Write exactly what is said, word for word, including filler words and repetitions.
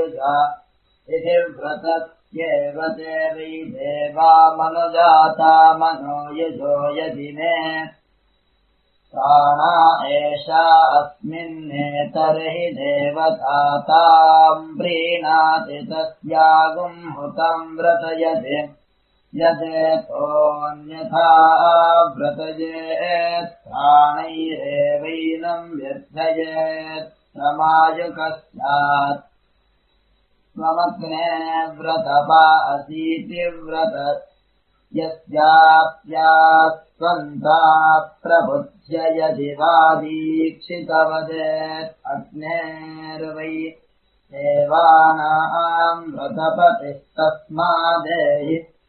युजा इति व्रतस्येव ते वै देवा मनुजाता मनो युजो यदिमे प्राणा एषा अस्मिन्नेतर्हि देवताताम् प्रीणाति तस्यागुम् हुतम् व्रतयति यदेतोऽन्यथा व्रतयेत् प्राणैरेवैनम् व्यर्थयेत् समायुकः स्यात् स्वमग्ने व्रतपा असीति व्रत यस्याप्यास्त्वन्ता प्रबुध्य यदि वा दीक्षितवदेत् अग्नेर्वै देवानाम् व्रतपतिस्तस्मादेहि